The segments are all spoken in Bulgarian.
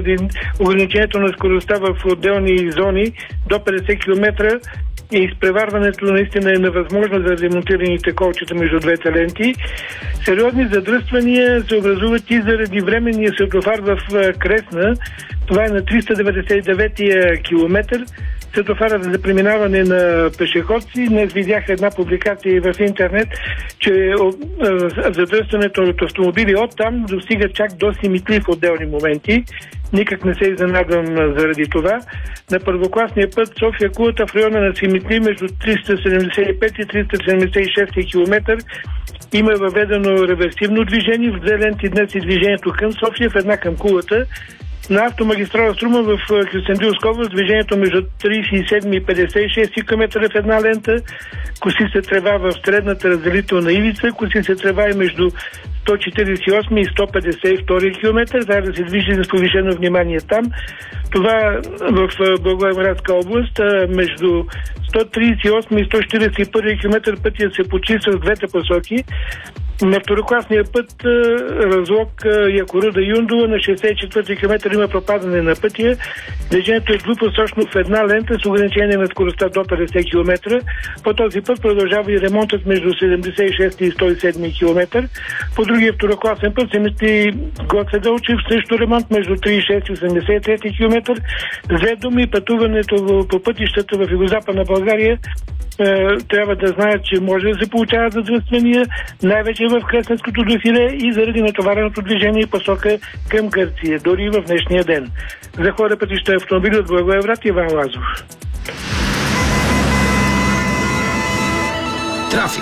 ограничението на скоростта в отделни зони до 50 км и изпреварването наистина е невъзможно за ремонтираните колчета между двете ленти. Сериозни задръствания се образуват и заради временния светофар в Кресна. Това е на 399-я километър. Светофарът за преминаване на пешеходци. Днес видях една публикация в интернет, че задръстването от автомобили оттам достига чак до Симитли в отделни моменти. Никак не се изненадвам заради това. На първокласния път София-Кулата в района на Симитли между 375 и 376 км има въведено реверсивно движение. В две ленти днес е движението към София, в една към Кулата. На автомагистрала Струма в Кюстендилска област движението между 37 и 56 км в една лента. Коси се трева в средната разделителна ивица. Коси се трева и между 148 и 152 км. Трябва да се движи с повишено внимание там. Това в Благоевградска област между 138 и 141 км пътя се почиства в двете посоки. На второкласния път Разлог Якоруда-Юндола на 64 км има пропадане на пътя. Движението е двупосочно в една лента с ограничение на скоростта до 50 км. По този път продължава и ремонтът между 76 и 107 км. По другия второкласен път се мисли Гоце Делчев срещу ремонт между 36 и 83 км. Две думи, пътуването по пътищата в югозападна България трябва да знаят, че може да се получават задръствания, най-вече в Кресненското дефиле и заради натовареното движение и посока към Гърция, дори и в днешния ден. За хора, пътища, автомобили от Благоевград, Иван Лазов. Трафик.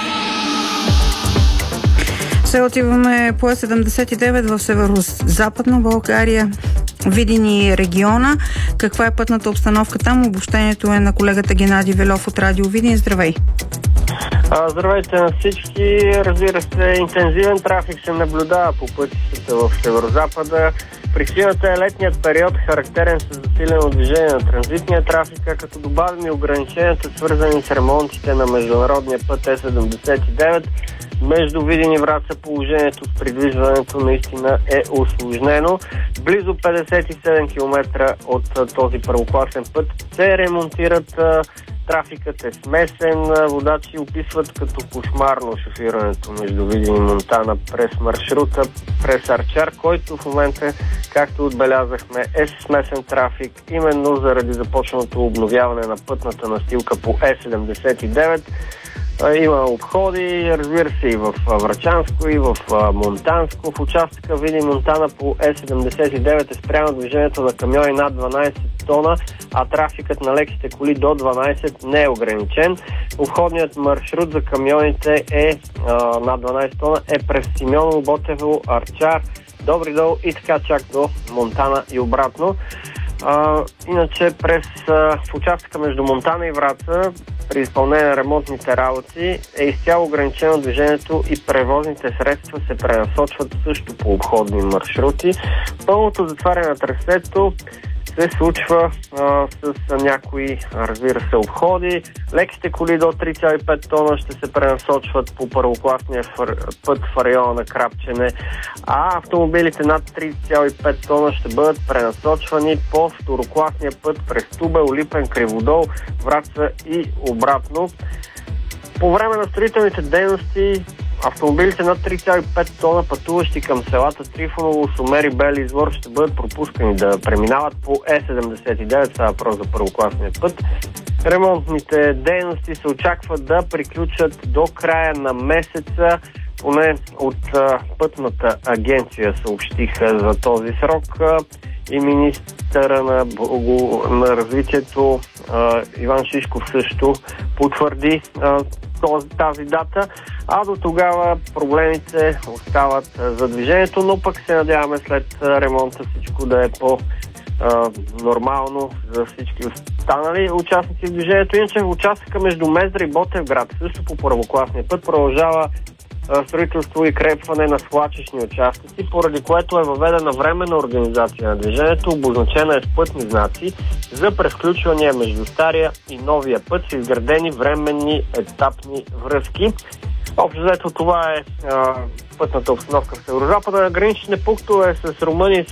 Сега отиваме по 79 в северо-западна България, Видин и региона. Каква е пътната обстановка там? Обобщението е на колегата Геннадий Велов от Радио Видин. Здравей! Здравейте на всички. Разбира се, интензивен трафик се наблюдава по пътищата в северо-запада. Причината е летният период, характерен с засилено движение на транзитния трафик, като добавим и ограниченията, свързани с ремонтите на международния път Е79. Между Видин и Враца положението с придвижването наистина е усложнено. Близо 57 км от този първокласен път се ремонтират. Трафикът е смесен. Водачи описват като кошмарно шофирането между Видин и Монтана през маршрута през Арчар, който в момента, както отбелязахме, е смесен трафик, именно заради започналото обновяване на пътната настилка по Е79. Има обходи, разбира се, и в Врачанско, и в Монтанско. В участъка Видин-Монтана по Е79 е спрямо движението на камиони над 12 тона, а трафикът на леките коли до 12 не е ограничен. Обходният маршрут за камионите е над 12 тона е през Симеоново, Ботево, Арчар, Добри дол и така чак до Монтана и обратно. Иначе в участъка между Монтана и Враца при изпълнение на ремонтните работи е изцяло ограничено движението и превозните средства се пренасочват също по обходни маршрути. Пълното затваряне на трасето се случва с някои, разбира се, обходи. Леките коли до 3,5 тона ще се пренасочват по първокласния път в района на Крапчене, а автомобилите над 3,5 тона ще бъдат пренасочвани по второкласния път през Тубел, Липен, Криводол, Враца и обратно. По време на строителните дейности автомобилите над 3,5 тона, пътуващи към селата Трифоново, Сумер и Бели извор, ще бъдат пропускани да преминават по Е79, това въпрос за първокласния път. Ремонтните дейности се очакват да приключат до края на месеца. Поне от пътната агенция съобщиха за този срок и министъра на развитието Иван Шишков също потвърди тази дата, а до тогава проблемите остават за движението, но пък се надяваме след ремонта всичко да е по-нормално за всички останали участници в движението. Иначе в участъка между Мездра и Ботевград, също по първокласния път, продължава строителство и крепване на свлачищни участъци, поради което е въведена временна организация на движението, обозначена е с пътни знаци за превключвания между стария и новия път с изградени временни етапни връзки. Общо взето това е пътната обстановка в северозапада. Граничните пунктове с Румъния и